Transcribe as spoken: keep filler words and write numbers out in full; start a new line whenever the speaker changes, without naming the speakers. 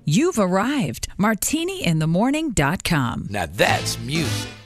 You've arrived. martini in the morning dot com.
Now that's music.